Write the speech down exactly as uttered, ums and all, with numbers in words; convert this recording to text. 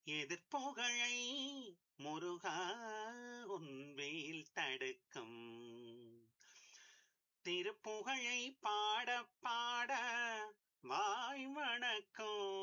எதிர்ப்புகழை முருகா உன் வேல் தடுக்கும் திருப்புகழை பாட பாட வாய் வணக்கம்